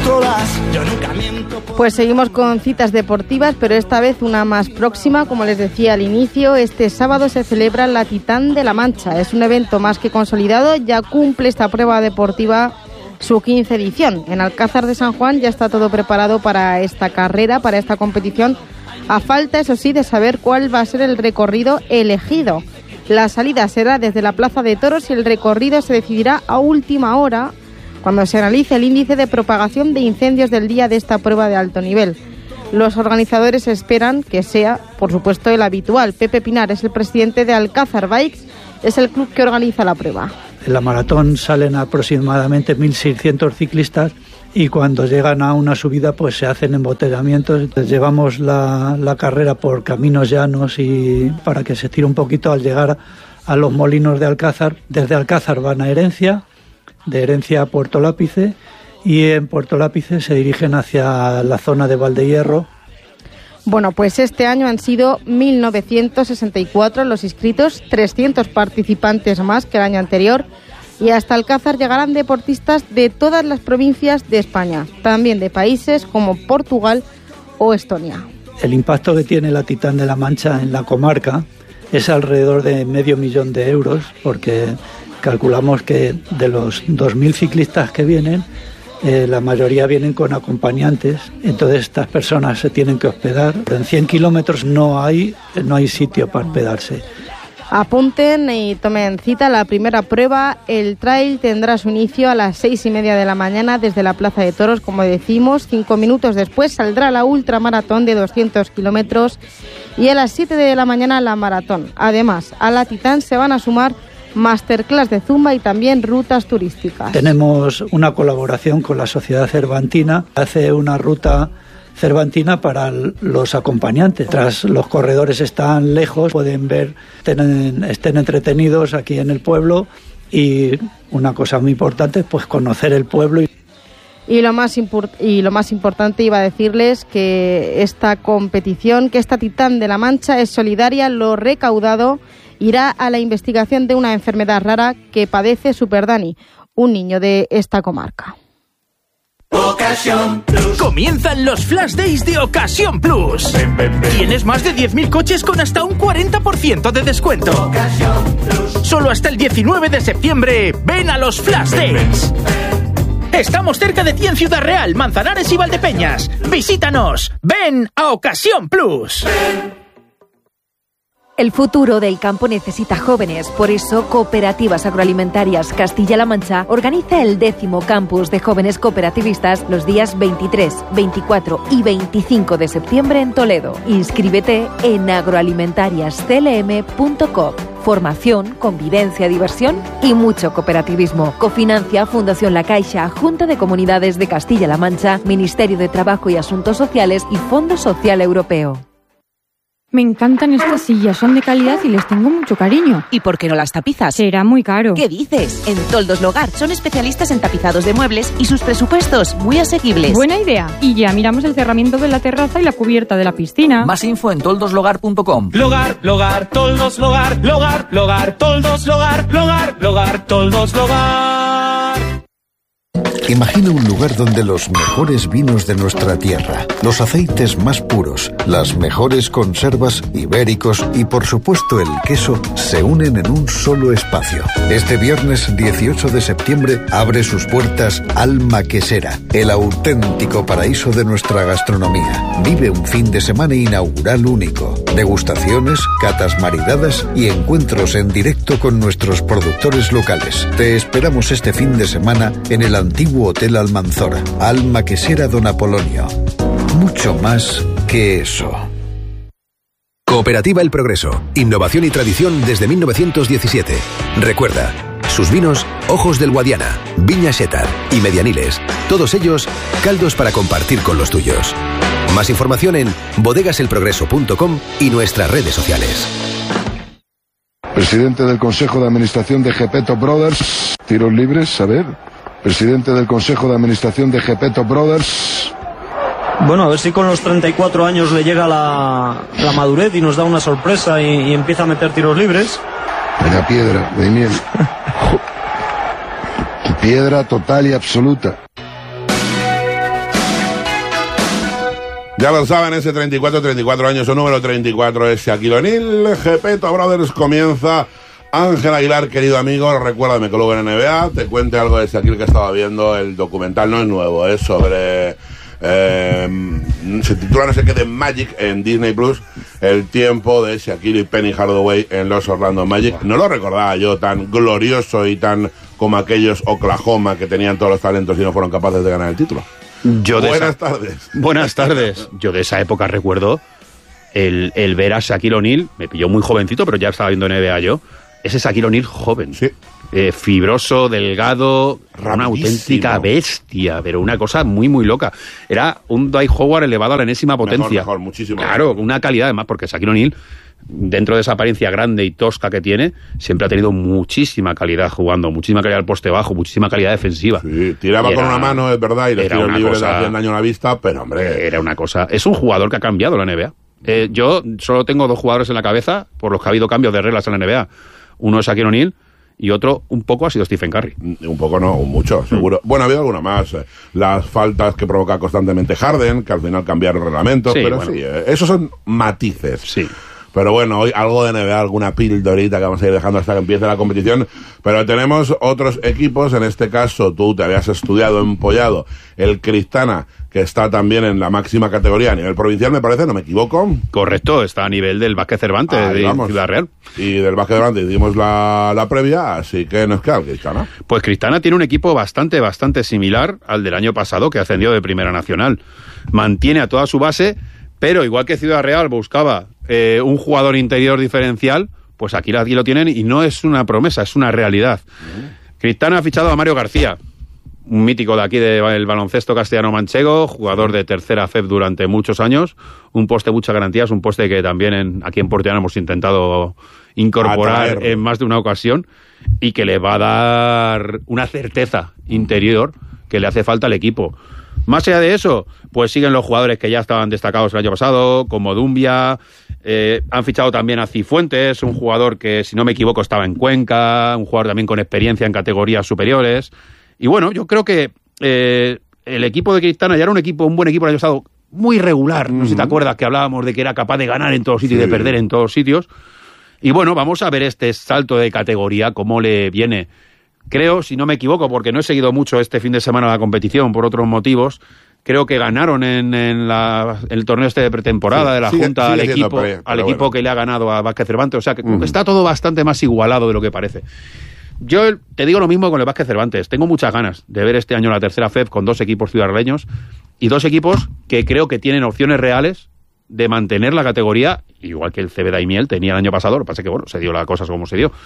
controlas. Yo nunca miento. Pues seguimos con citas deportivas, pero esta vez una más próxima. Como les decía al inicio, este sábado se celebra la Titán de la Mancha. Es un evento más que consolidado, ya cumple esta prueba deportiva su 15ª edición. En Alcázar de San Juan ya está todo preparado para esta carrera, para esta competición, a falta, eso sí, de saber cuál va a ser el recorrido elegido. La salida será desde la Plaza de Toros y el recorrido se decidirá a última hora, cuando se analice el índice de propagación de incendios del día de esta prueba de alto nivel. Los organizadores esperan que sea, por supuesto, el habitual. Pepe Pinar es el presidente de Alcázar Bikes, es el club que organiza la prueba. En la maratón salen aproximadamente 1.600 ciclistas y cuando llegan a una subida pues se hacen embotellamientos. Entonces, llevamos la carrera por caminos llanos y para que se tire un poquito al llegar a los molinos de Alcázar. Desde Alcázar van a Herencia, de Herencia a Puerto Lápice, y en Puerto Lápice se dirigen hacia la zona de Valdehierro. Bueno, pues este año han sido 1.964 los inscritos, 300 participantes más que el año anterior, y hasta Alcázar llegarán deportistas de todas las provincias de España, también de países como Portugal o Estonia. El impacto que tiene la Titán de la Mancha en la comarca es alrededor de 500.000 euros, porque calculamos que de los 2.000 ciclistas que vienen, la mayoría vienen con acompañantes, entonces estas personas se tienen que hospedar. En 100 kilómetros no hay sitio para hospedarse. Apunten y tomen cita. La primera prueba, el trail, tendrá su inicio a las 6:30 de la mañana desde la Plaza de Toros, como decimos. 5 minutos después saldrá la ultramaratón de 200 kilómetros y a las 7 de la mañana la maratón. Además, a la Titán se van a sumar masterclass de zumba y también rutas turísticas. Tenemos una colaboración con la Sociedad Cervantina, hace una ruta cervantina para los acompañantes. Tras los corredores están lejos, pueden ver, estén entretenidos aquí en el pueblo, y una cosa muy importante, pues conocer el pueblo. Y lo más importante, iba a decirles que esta competición, que esta Titán de la Mancha es solidaria. Lo recaudado irá a la investigación de una enfermedad rara que padece Super Dani, un niño de esta comarca. Ocasión Plus. Comienzan los Flash Days de Ocasión Plus. Tienes más de 10.000 coches con hasta un 40% de descuento. Ocasión Plus. Solo hasta el 19 de septiembre, ven a los Flash Days. Estamos cerca de ti en Ciudad Real, Manzanares y Valdepeñas. Visítanos. Ven a Ocasión Plus. El futuro del campo necesita jóvenes, por eso Cooperativas Agroalimentarias Castilla-La Mancha organiza el 10º campus de jóvenes cooperativistas los días 23, 24 y 25 de septiembre en Toledo. Inscríbete en agroalimentariasclm.com. Formación, convivencia, diversión y mucho cooperativismo. Cofinancia Fundación La Caixa, Junta de Comunidades de Castilla-La Mancha, Ministerio de Trabajo y Asuntos Sociales y Fondo Social Europeo. Me encantan estas sillas, son de calidad y les tengo mucho cariño. ¿Y por qué no las tapizas? Será muy caro. ¿Qué dices? En Toldos Logar son especialistas en tapizados de muebles y sus presupuestos muy asequibles. Buena idea. Y ya miramos el cerramiento de la terraza y la cubierta de la piscina. Más info en toldoslogar.com. Logar, Toldos Logar, Toldos Logar, Toldos Logar. Imagina un lugar donde los mejores vinos de nuestra tierra, los aceites más puros, las mejores conservas, ibéricos y por supuesto el queso se unen en un solo espacio. Este viernes 18 de septiembre abre sus puertas Alma Quesera, el auténtico paraíso de nuestra gastronomía. Vive un fin de semana inaugural único. Degustaciones, catas maridadas y encuentros en directo con nuestros productores locales. Te esperamos este fin de semana en el antiguo Hotel Almanzora, Alma Quesera Don Apolonio. Mucho más que eso. Cooperativa El Progreso. Innovación y tradición desde 1917. Recuerda, sus vinos, Ojos del Guadiana, Viña Xétar y Medianiles. Todos ellos, caldos para compartir con los tuyos. Más información en bodegaselprogreso.com y nuestras redes sociales. Presidente del Consejo de Administración de Gepetto Brothers. Tiros libres, a ver. Presidente del Consejo de Administración de Gepetto Brothers. Bueno, a ver si con los 34 años le llega la madurez y nos da una sorpresa y empieza a meter tiros libres. Vaya piedra, de miel. Piedra total y absoluta. Ya lo saben, ese 34 años, o número 34 es Shaquille O'Neal. Geppetto Brothers comienza. Ángel Aguilar, querido amigo, recuérdame que luego en NBA te cuente algo de Shaquille que estaba viendo. El documental no es nuevo, es sobre... se titula no sé qué de Magic en Disney Plus, el tiempo de Shaquille y Penny Hardaway en los Orlando Magic. No lo recordaba yo tan glorioso y tan como aquellos Oklahoma que tenían todos los talentos y no fueron capaces de ganar el título. Buenas tardes. Buenas tardes. Yo de esa época recuerdo el ver a Shaquille O'Neal, me pilló muy jovencito, pero ya estaba viendo NBA yo. Ese Shaquille O'Neal joven. Sí. Fibroso, delgado, rapidísimo. Una auténtica bestia, pero una cosa muy, muy loca. Era un Dwight Howard elevado a la enésima potencia. Mejor, muchísimo. Claro, una calidad además, porque Shaquille O'Neal, dentro de esa apariencia grande y tosca que tiene, siempre ha tenido muchísima calidad jugando, muchísima calidad al poste bajo, muchísima calidad defensiva. Sí, tiraba con una mano, es verdad, y los tiros libres le hacían daño a la vista, pero hombre... Era una cosa... Es un jugador que ha cambiado la NBA. Yo solo tengo dos jugadores en la cabeza por los que ha habido cambios de reglas en la NBA. Uno es Shaquille O'Neal y otro, un poco, ha sido Stephen Curry. Un poco no, mucho, seguro. Bueno, ha habido alguna más. Las faltas que provoca constantemente Harden, que al final cambiaron reglamentos, sí, pero bueno. Sí, esos son matices. Sí. Pero bueno, hoy algo de NBA, alguna pildorita que vamos a ir dejando hasta que empiece la competición. Pero tenemos otros equipos, en este caso tú te habías estudiado, empollado, el Cristana, que está también en la máxima categoría a nivel provincial, me parece, ¿no me equivoco? Correcto, está a nivel del Vázquez Cervantes de Ciudad Real. Y del Vázquez Cervantes dimos la previa, así que nos queda el Cristana. Pues Cristana tiene un equipo bastante similar al del año pasado, que ascendió de Primera Nacional. Mantiene a toda su base, pero igual que Ciudad Real buscaba un jugador interior diferencial, pues aquí lo tienen y no es una promesa, es una realidad. Cristana ha fichado a Mario García, un mítico de aquí del baloncesto castellano-manchego, jugador de tercera FEP durante muchos años, un poste de muchas garantías, un poste que también aquí en Porteano hemos intentado incorporar en más de una ocasión y que le va a dar una certeza interior que le hace falta al equipo. Más allá de eso, pues siguen los jugadores que ya estaban destacados el año pasado, como Dumbia. Han fichado también a Cifuentes, un jugador que, si no me equivoco, estaba en Cuenca, un jugador también con experiencia en categorías superiores. Y bueno, yo creo que el equipo de Cristana ya era un buen equipo el año pasado, muy regular. No sé si te acuerdas que hablábamos de que era capaz de ganar en todos sitios y de perder en todos sitios. Y bueno, vamos a ver este salto de categoría, cómo le viene. Creo, si no me equivoco, porque no he seguido mucho este fin de semana la competición por otros motivos, creo que ganaron en el torneo este de pretemporada de la Junta al equipo que le ha ganado a Vázquez Cervantes. O sea, que está todo bastante más igualado de lo que parece. Yo te digo lo mismo con el Vázquez Cervantes. Tengo muchas ganas de ver este año la tercera FEP con dos equipos ciudadraleños y dos equipos que creo que tienen opciones reales de mantener la categoría, igual que el CB Daimiel tenía el año pasado. Lo que pasa es que, bueno, se dio la cosa como se dio.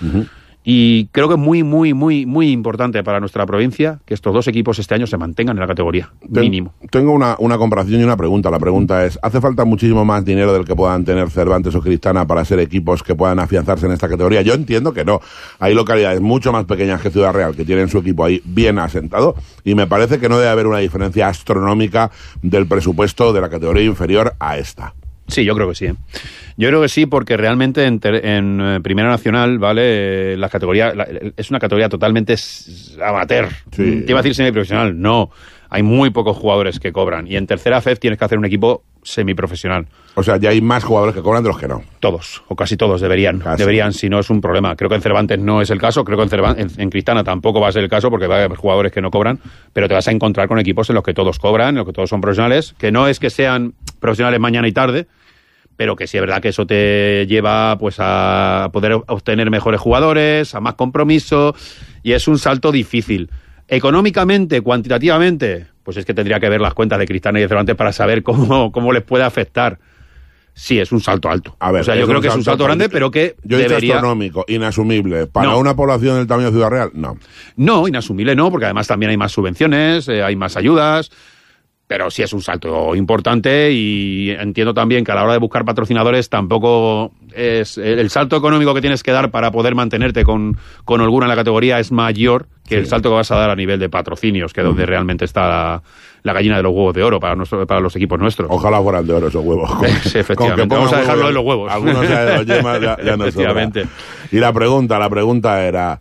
Y creo que es muy importante para nuestra provincia que estos dos equipos este año se mantengan en la categoría, mínimo. Tengo una comparación y una pregunta. La pregunta es, ¿hace falta muchísimo más dinero del que puedan tener Cervantes o Cristana para ser equipos que puedan afianzarse en esta categoría? Yo entiendo que no. Hay localidades mucho más pequeñas que Ciudad Real que tienen su equipo ahí bien asentado y me parece que no debe haber una diferencia astronómica del presupuesto de la categoría inferior a esta. Sí, yo creo que sí. Yo creo que sí, porque realmente en Primera Nacional, ¿vale? La categoría es una categoría totalmente amateur. Sí. Te iba a decir semiprofesional. No, hay muy pocos jugadores que cobran. Y en tercera FEF tienes que hacer un equipo semiprofesional. O sea, ya hay más jugadores que cobran de los que no. Todos, o casi todos deberían. Deberían, si no es un problema. Creo que en Cervantes no es el caso. Creo que en Cristana tampoco va a ser el caso, porque va a haber jugadores que no cobran. Pero te vas a encontrar con equipos en los que todos cobran, en los que todos son profesionales. Que no es que sean profesionales mañana y tarde, pero que sí es verdad que eso te lleva pues a poder obtener mejores jugadores, a más compromiso, y es un salto difícil. Económicamente, cuantitativamente, pues es que tendría que ver las cuentas de Cristana y de Cervantes para saber cómo les puede afectar. Sí, es un salto alto. A ver, o sea, yo creo que es un salto grande, pero que yo debería... astronómico, inasumible. ¿Para una población del tamaño de Ciudad Real? No. No, inasumible no, porque además también hay más subvenciones, hay más ayudas... Pero sí es un salto importante y entiendo también que a la hora de buscar patrocinadores tampoco es... El salto económico que tienes que dar para poder mantenerte con holgura en la categoría es mayor que el salto que vas a dar a nivel de patrocinios, que es donde realmente está la gallina de los huevos de oro para los equipos nuestros. Ojalá fueran de oro esos huevos. Sí, efectivamente. Vamos a dejarlo de los huevos. Algunos ya de los yemas ya no efectivamente. sobra. Y la pregunta era...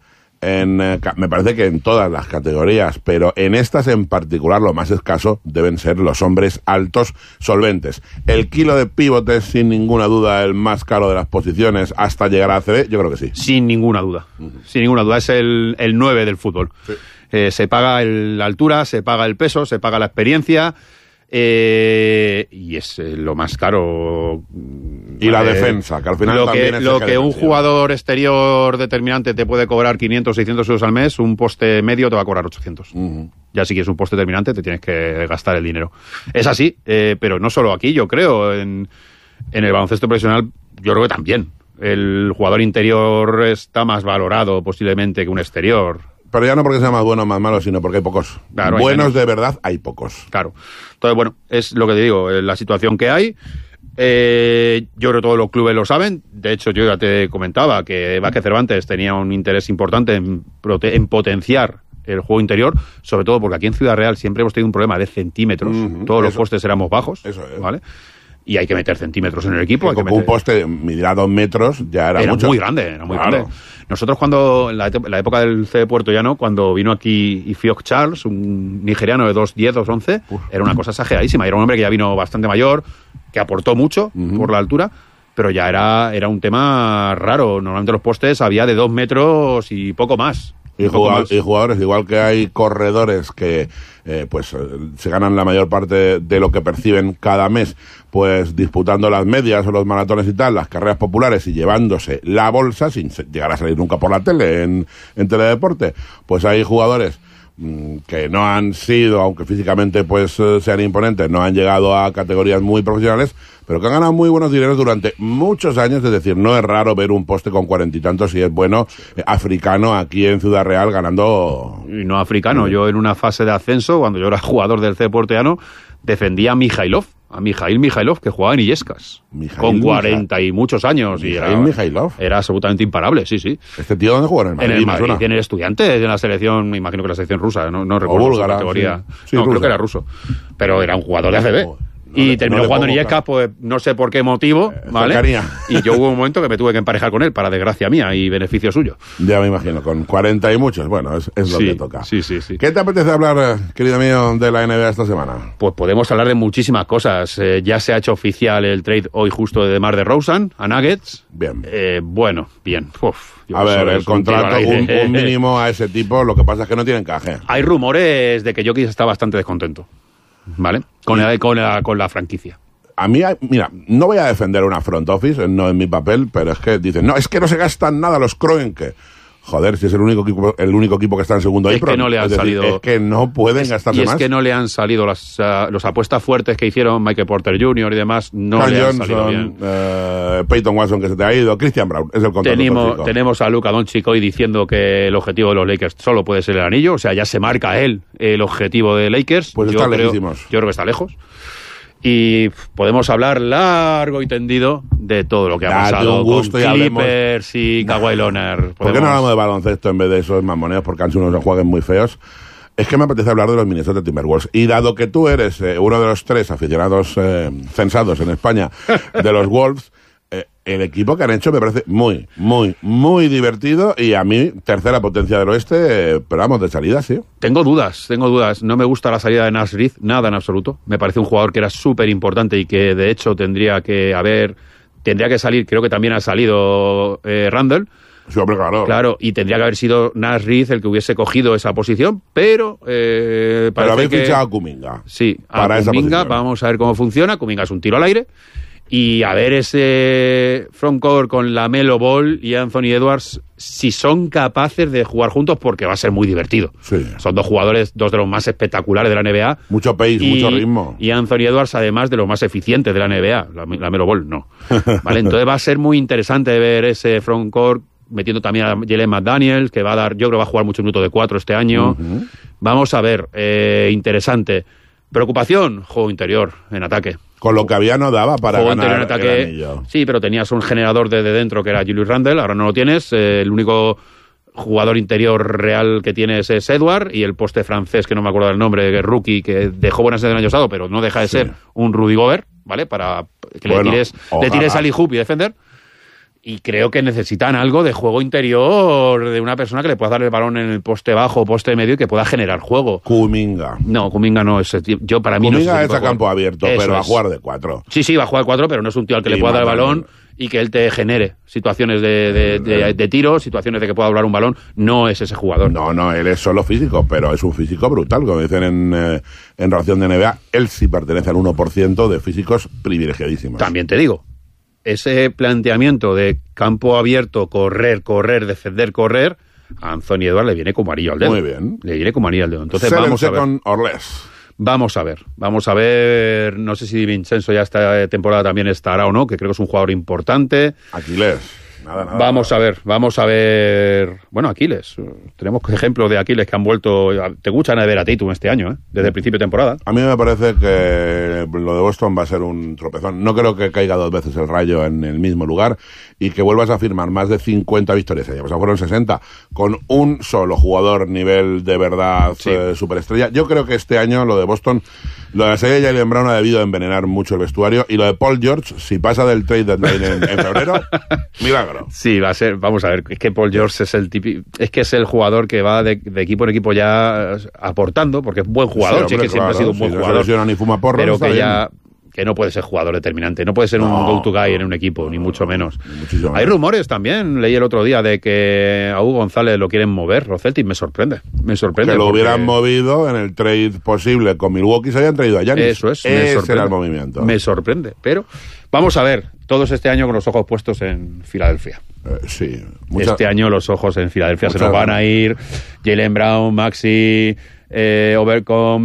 me parece que en todas las categorías, pero en estas en particular lo más escaso deben ser los hombres altos solventes. El kilo de pivote es sin ninguna duda el más caro de las posiciones hasta llegar a ACB, yo creo que sí. Sin ninguna duda, sin ninguna duda, es el 9 del fútbol. Sí. Se paga la altura, se paga el peso, se paga la experiencia, y es lo más caro. Y la defensa, que al final también es lo que un jugador exterior determinante te puede cobrar 500, 600 euros al mes, un poste medio te va a cobrar 800. Ya si quieres un poste determinante te tienes que gastar el dinero. Es así, pero no solo aquí, yo creo, en el baloncesto profesional, yo creo que también. El jugador interior está más valorado posiblemente que un exterior. Pero ya no porque sea más bueno o más malo, sino porque hay pocos. Claro, buenos de verdad hay pocos. Claro. Entonces, bueno, es lo que te digo, la situación que hay. Yo creo que todos los clubes lo saben. De hecho, yo ya te comentaba que Vázquez Cervantes tenía un interés importante en potenciar el juego interior, sobre todo porque aquí en Ciudad Real siempre hemos tenido un problema de centímetros. Todos los postes éramos bajos. Eso es. ¿Vale? Y hay que meter centímetros en el equipo. Un poste midirá 2 metros, ya era mucho. Muy grande, era muy grande. Nosotros cuando, en la época del C de Puerto Llano, cuando vino aquí Ifiok Charles, un nigeriano de 2'10", 2'11", era una cosa exageradísima. Era un hombre que ya vino bastante mayor, que aportó mucho por la altura, pero ya era un tema raro. Normalmente los postes había de 2 metros y poco más. Y jugadores, igual que hay corredores que se ganan la mayor parte de lo que perciben cada mes, pues disputando las medias o los maratones y tal, las carreras populares y llevándose la bolsa sin llegar a salir nunca por la tele en Teledeporte, pues hay jugadores que no han sido, aunque físicamente pues sean imponentes, no han llegado a categorías muy profesionales, pero que han ganado muy buenos dineros durante muchos años. Es decir, no es raro ver un poste con 40 y tantos, si es bueno, africano aquí en Ciudad Real ganando. Y no africano, yo en una fase de ascenso, cuando yo era jugador del C Puerto Llano, defendía a Mijail Mijailov, que jugaba en Illescas, con 40 y muchos años. Mijailov era absolutamente imparable, sí. ¿Este tío dónde jugó? En el Madrid. Tiene Estudiantes en la selección, me imagino que la selección rusa, no recuerdo la categoría. Sí, no, creo que era ruso, pero era un jugador de ACB. Y terminó jugando en Illescas, pues no sé por qué motivo, ¿vale? Y yo hubo un momento que me tuve que emparejar con él, para desgracia mía y beneficio suyo. Ya me imagino, con 40 y muchos, bueno, es lo que toca. Sí. ¿Qué te apetece hablar, querido mío, de la NBA esta semana? Pues podemos hablar de muchísimas cosas. Ya se ha hecho oficial el trade hoy justo de DeMar DeRozan a Nuggets. Bien. Bien. A ver, el contrato, un mínimo a ese tipo, lo que pasa es que no tiene encaje. Hay rumores de que Jokic está bastante descontento, ¿vale? Con la franquicia. A mí, mira, no voy a defender una front office, no en mi papel, pero es que dicen, no, es que no se gastan nada los Kroenke. Joder, si es el único equipo que está en segundo ahí. Es que no le han salido. Es que no pueden gastarse más. Y es que no le han salido los apuestas fuertes que hicieron Michael Porter Jr. y demás. No le han salido bien. Peyton Watson, que se te ha ido. Christian Braun es el contrato. Tenemos a Luka Doncic hoy diciendo que el objetivo de los Lakers solo puede ser el anillo. O sea, ya se marca él el objetivo de Lakers. Pues está lejísimos. Yo creo que está lejos. Y podemos hablar largo y tendido de todo lo que ha pasado con Clippers y Kawhi Leonard. ¿Por qué no hablamos de baloncesto en vez de esos mamoneos? Porque han sido unos juegos muy feos. Es que me apetece hablar de los Minnesota Timberwolves. Y dado que tú eres uno de los 3 aficionados censados en España de los Wolves, el equipo que han hecho me parece muy, muy, muy divertido, y a mí, tercera potencia del oeste, pero vamos, de salida, sí. Tengo dudas. No me gusta la salida de Naz Reid, nada en absoluto. Me parece un jugador que era súper importante y que, de hecho, tendría que salir. Creo que también ha salido Randall. Sí, hombre, claro, y tendría que haber sido Naz Reid el que hubiese cogido esa posición, pero pero habéis fichado a Kuminga. Sí, a Kuminga, vamos a ver cómo funciona. Kuminga es un tiro al aire. Y a ver ese frontcourt con LaMelo Ball y Anthony Edwards, si son capaces de jugar juntos, porque va a ser muy divertido. Sí. Son dos de los más espectaculares de la NBA. Mucho pace, mucho ritmo. Y Anthony Edwards, además, de los más eficientes de la NBA. LaMelo Ball, no. ¿Vale? Entonces va a ser muy interesante ver ese frontcourt, metiendo también a Jalen McDaniels, que va a dar, yo creo que va a jugar muchos minutos de 4 este año. Vamos a ver, interesante. Preocupación, juego interior en ataque. Con lo que había no daba para juego ganar en ataque, el anillo. Sí, pero tenías un generador desde dentro que era Julius Randle, ahora no lo tienes. El único jugador interior real que tienes es Edward, y el poste francés, que no me acuerdo del nombre, que es rookie, que dejó buenas el año pasado, pero no deja de ser un Rudy Gobert, ¿vale? Para que le tires al Hoop y defender. Y creo que necesitan algo de juego interior, de una persona que le pueda dar el balón en el poste bajo o poste medio y que pueda generar juego. Kuminga. No, Kuminga no es... Para mí Kuminga no es a campo abierto, pero va a jugar de 4. Sí, va a jugar 4, pero no es un tío al que le pueda dar el balón y que él te genere situaciones de tiro, situaciones de que pueda doblar un balón. No es ese jugador. No, él es solo físico, pero es un físico brutal, como dicen en relación de NBA. Él sí pertenece al 1% de físicos privilegiadísimos. También te digo, ese planteamiento de campo abierto, correr, defender, correr, a Anthony Edwards le viene como anillo al dedo. Muy bien. Le viene como anillo al dedo. Entonces vamos a ver. Vamos a ver, no sé si Vincenzo ya esta temporada también estará o no, que creo que es un jugador importante. Aquiles. Nada. Vamos a ver. Bueno, Aquiles. Tenemos ejemplos de Aquiles que han vuelto. Te gustan a ver a Tatum este año, desde el principio de temporada. A mí me parece que lo de Boston va a ser un tropezón. No creo que caiga 2 veces el Rayo en el mismo lugar y que vuelvas a firmar más de 50 victorias. Ya fueron 60 con un solo jugador nivel de verdad superestrella. Yo creo que este año lo de Boston, lo de la serie de Jaylen Brown ha debido envenenar mucho el vestuario, y lo de Paul George, si pasa del trade deadline en febrero, milagro. Sí, va a ser, vamos a ver, es que Paul George es el típico, es que es el jugador que va de equipo en equipo ya aportando, porque es buen jugador, sí, hombre, que siempre ha sido un buen jugador, no ni fuma porro, pero que no puede ser jugador determinante, no puede ser un go-to-guy en un equipo, ni mucho menos. Hay rumores también, leí el otro día, de que a Hugo González lo quieren mover, los Celtics, me sorprende. Que lo hubieran movido en el trade posible con Milwaukee, se habían traído a Giannis. Eso es, ese era el movimiento. Me sorprende, pero vamos a ver, todos este año con los ojos puestos en Filadelfia. Sí. Este año los ojos en Filadelfia se nos van a ir. Jaylen Brown, Maxi, Overcom,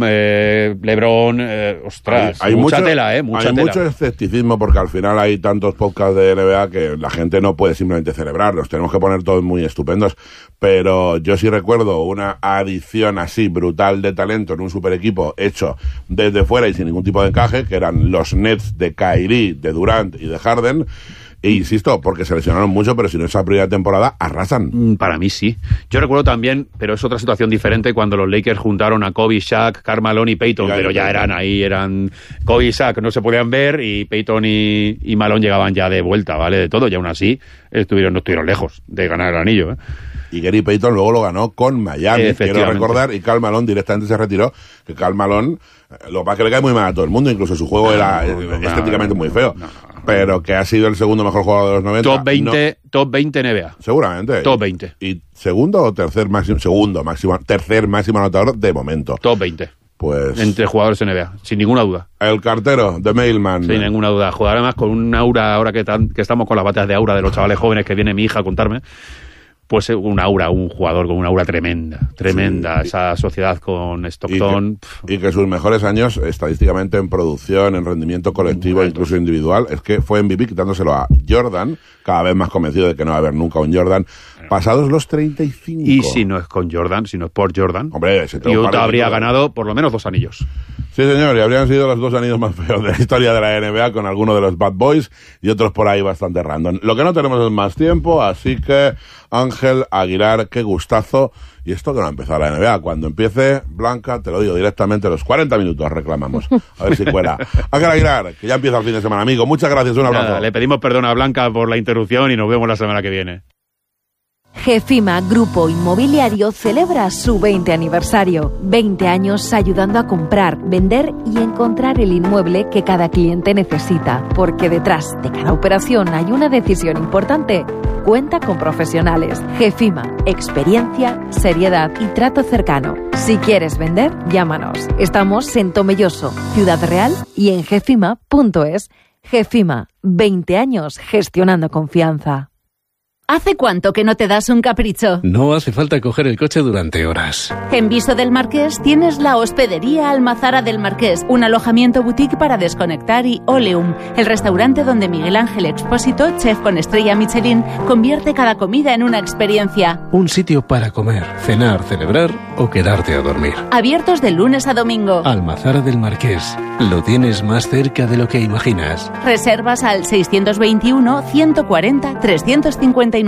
LeBron, ostras, hay mucha tela, mucha tela. Mucho escepticismo, porque al final hay tantos podcasts de NBA que la gente no puede simplemente celebrarlos, tenemos que poner todos muy estupendos, pero yo sí recuerdo una adición así brutal de talento en un super equipo hecho desde fuera y sin ningún tipo de encaje, que eran los Nets de Kyrie, de Durant y de Harden. E insisto, porque se lesionaron mucho, pero si no, esa primera temporada arrasan. Para mí sí. Yo recuerdo también, pero es otra situación diferente, cuando los Lakers juntaron a Kobe, Shaq, Karl Malone y Peyton, pero ya eran Kobe y Shaq, no se podían ver, y Peyton y Malone llegaban ya de vuelta, ¿vale? De todo, y aún así no estuvieron lejos de ganar el anillo, Y Gary Payton luego lo ganó con Miami, quiero recordar, y Karl Malone directamente se retiró, que Karl Malone, lo que pasa es que le cae muy mal a todo el mundo, incluso su juego era estéticamente muy feo, pero que ha sido el segundo mejor jugador de los 90. Top 20 NBA. Seguramente. Top 20. ¿Y segundo o tercer máximo? Tercer máximo anotador de momento. Top 20. Pues entre jugadores NBA, sin ninguna duda. El cartero, The Mailman. Sin ninguna duda. Jugador además con un aura, ahora que estamos con las batallas de aura de los chavales jóvenes que viene mi hija a contarme. Pues un jugador con una aura tremenda, sí. Esa sociedad con Stockton. Y que sus mejores años, estadísticamente, en producción, en rendimiento colectivo, incluso individual, es que fue MVP quitándoselo a Jordan, cada vez más convencido de que no va a haber nunca un Jordan, pasados los 35. Y si no es con Jordan, si no es por Jordan, hombre, Utah habría ganado por lo menos 2 anillos. Sí, señor, y habrían sido los 2 anillos más feos de la historia de la NBA, con algunos de los Bad Boys y otros por ahí bastante random. Lo que no tenemos es más tiempo, así que Ángel Aguilar, qué gustazo. Y esto que no ha empezado la NBA. Cuando empiece, Blanca, te lo digo directamente, los 40 minutos reclamamos. A ver si fuera. Ángel Aguilar, que ya empieza el fin de semana, amigo. Muchas gracias, un abrazo. Nada, le pedimos perdón a Blanca por la interrupción y nos vemos la semana que viene. GEFIMA Grupo Inmobiliario celebra su 20 aniversario. 20 años ayudando a comprar, vender y encontrar el inmueble que cada cliente necesita. Porque detrás de cada operación hay una decisión importante. Cuenta con profesionales. GEFIMA, experiencia, seriedad y trato cercano. Si quieres vender, llámanos. Estamos en Tomelloso, Ciudad Real y en gefima.es. GEFIMA, 20 años gestionando confianza. ¿Hace cuánto que no te das un capricho? No hace falta coger el coche durante horas. En Viso del Marqués tienes la hospedería Almazara del Marqués, un alojamiento boutique para desconectar, y Oleum, el restaurante donde Miguel Ángel Expósito, chef con estrella Michelin, convierte cada comida en una experiencia. Un sitio para comer, cenar, celebrar o quedarte a dormir. Abiertos de lunes a domingo. Almazara del Marqués. Lo tienes más cerca de lo que imaginas. Reservas al 621 140 359.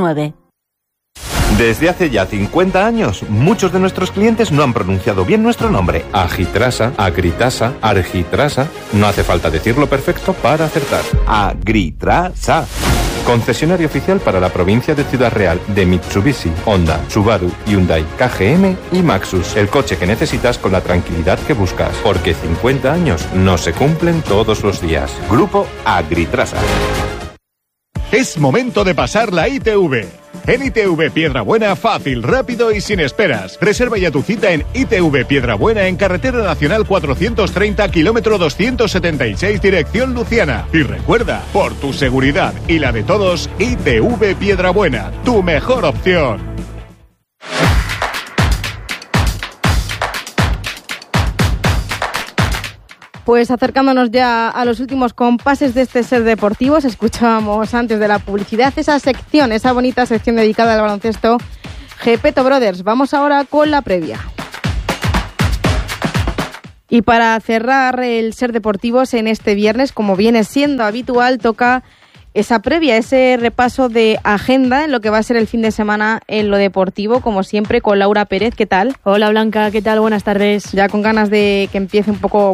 Desde hace ya 50 años, muchos de nuestros clientes no han pronunciado bien nuestro nombre. Agitrasa, Agritrasa, Argitrasa. No hace falta decirlo perfecto para acertar. Agritrasa. Concesionario oficial para la provincia de Ciudad Real de Mitsubishi, Honda, Subaru, Hyundai, KGM y Maxus. El coche que necesitas con la tranquilidad que buscas. Porque 50 años no se cumplen todos los días. Grupo Agritrasa. Es momento de pasar la ITV. En ITV Piedrabuena, fácil, rápido y sin esperas. Reserva ya tu cita en ITV Piedrabuena en Carretera Nacional 430, kilómetro 276, dirección Luciana. Y recuerda, por tu seguridad y la de todos, ITV Piedrabuena, tu mejor opción. Pues acercándonos ya a los últimos compases de este Ser Deportivos, escuchábamos antes de la publicidad esa bonita sección dedicada al baloncesto Gepetto Brothers. Vamos ahora con la previa. Y para cerrar el Ser Deportivos en este viernes, como viene siendo habitual, toca esa previa, ese repaso de agenda en lo que va a ser el fin de semana en lo deportivo, como siempre, con Laura Pérez. ¿Qué tal? Hola Blanca, ¿qué tal? Buenas tardes. Ya con ganas de que empiece un poco,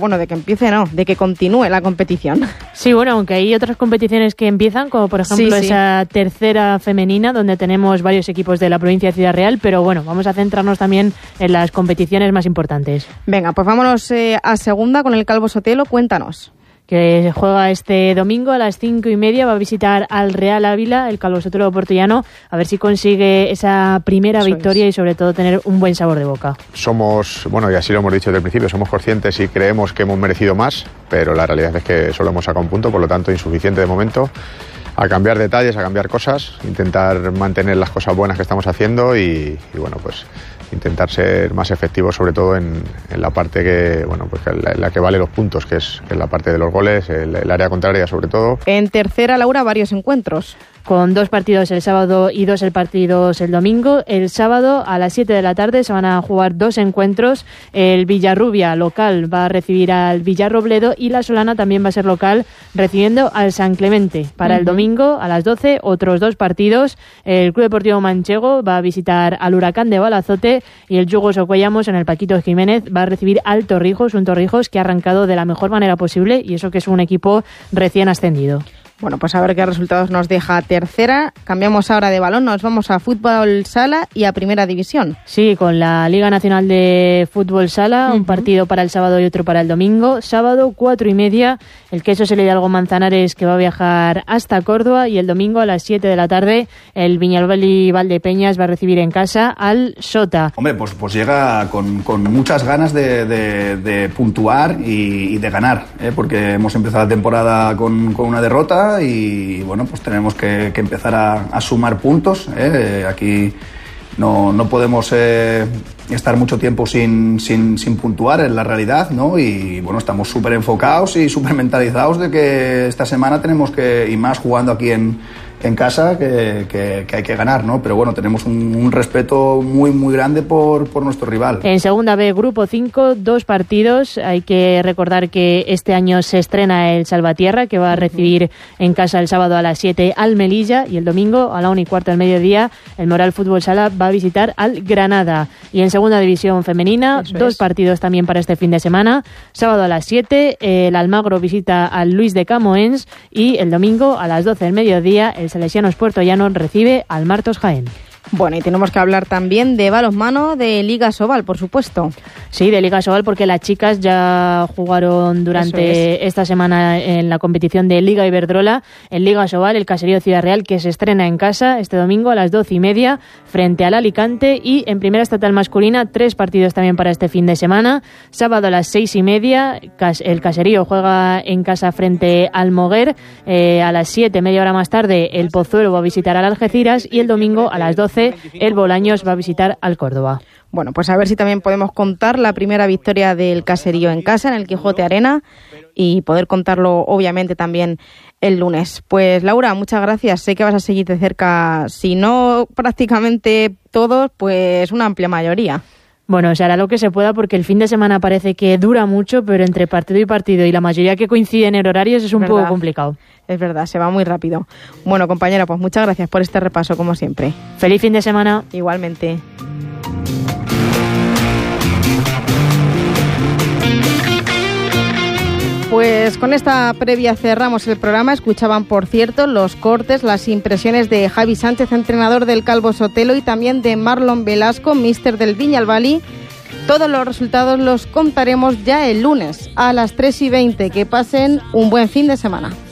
de que continúe la competición. Sí, bueno, aunque hay otras competiciones que empiezan, como por ejemplo esa tercera femenina, donde tenemos varios equipos de la provincia de Ciudad Real, pero bueno, vamos a centrarnos también en las competiciones más importantes. Venga, pues vámonos a segunda con el Calvo Sotelo, cuéntanos. Que juega este domingo a las 5:30, va a visitar al Real Ávila, el Calvo Sotelo portollano, a ver si consigue esa primera victoria y sobre todo tener un buen sabor de boca. Somos, y así lo hemos dicho desde el principio, somos conscientes y creemos que hemos merecido más, pero la realidad es que solo hemos sacado un punto, por lo tanto insuficiente de momento. A cambiar detalles, a cambiar cosas, intentar mantener las cosas buenas que estamos haciendo y intentar ser más efectivos, sobre todo en la parte que, la que vale los puntos, que es la parte de los goles, el área contraria sobre todo. En tercera, Laura, varios encuentros. Con 2 partidos el sábado y 2 partidos el domingo. El sábado a las 7 de la tarde se van a jugar 2 encuentros. El Villarrubia local va a recibir al Villarrobledo y la Solana también va a ser local recibiendo al San Clemente. Para el domingo a las 12 otros 2 partidos. El Club Deportivo Manchego va a visitar al Huracán de Balazote y el Yugo Socuellamos en el Paquito Jiménez va a recibir al Torrijos, un Torrijos que ha arrancado de la mejor manera posible y eso que es un equipo recién ascendido. Bueno, pues a ver qué resultados nos deja tercera. Cambiamos ahora de balón, nos vamos a fútbol sala y a primera división. Sí, con la Liga Nacional de Fútbol Sala, un partido para el sábado y otro para el domingo. Sábado, 4:30, el Queso Hidalgo Manzanares que va a viajar hasta Córdoba y el domingo a las 7 de la tarde el Viñalbel Valdepeñas va a recibir en casa al Sota. Hombre, pues llega con muchas ganas de puntuar y de ganar, porque hemos empezado la temporada con una derrota. Y pues tenemos que empezar a sumar puntos. Aquí no podemos estar mucho tiempo sin puntuar, en la realidad, ¿no? Y estamos súper enfocados y súper mentalizados de que esta semana tenemos que, y más jugando aquí en casa, que hay que ganar, ¿no? Pero tenemos un respeto muy, muy grande por nuestro rival. En segunda B, grupo 5, 2 partidos. Hay que recordar que este año se estrena el Salvatierra, que va a recibir en casa el sábado a las 7 al Melilla y el domingo a la 1:15 del mediodía el Moral Fútbol Sala va a visitar al Granada. Y en segunda división femenina, 2 partidos también para este fin de semana. Sábado a las 7 el Almagro visita al Luis de Camoens y el domingo a las 12 del mediodía el Salesianos Puertollano recibe al Martos Jaén. Bueno, y tenemos que hablar también de balonmano, de Liga Sobal, por supuesto. Sí, de Liga Sobal, porque las chicas ya jugaron durante esta semana en la competición de Liga Iberdrola. En Liga Sobal, el Caserío Ciudad Real, que se estrena en casa este domingo a las 12:30 frente al Alicante. Y en primera estatal masculina, 3 partidos también para este fin de semana. Sábado a las 6:30, el Caserío juega en casa frente al Moguer. A las 7, media hora más tarde, el Pozuelo va a visitar al Algeciras. Y el domingo a las 12, el Bolaños va a visitar al Córdoba. Bueno, pues a ver si también podemos contar la primera victoria del Caserío en casa, en el Quijote Arena, y poder contarlo obviamente también el lunes. Pues Laura, muchas gracias. Sé que vas a seguir de cerca, si no prácticamente todos, pues una amplia mayoría. Bueno, se hará lo que se pueda porque el fin de semana parece que dura mucho, pero entre partido y partido y la mayoría que coinciden en horarios es un poco complicado. Es verdad, se va muy rápido. Bueno, compañera, pues muchas gracias por este repaso, como siempre. Feliz fin de semana. Igualmente. Pues con esta previa cerramos el programa. Escuchaban, por cierto, los cortes, las impresiones de Javi Sánchez, entrenador del Calvo Sotelo, y también de Marlon Velasco, míster del Viñalbali. Todos los resultados los contaremos ya el lunes a las 3:20. Que pasen un buen fin de semana.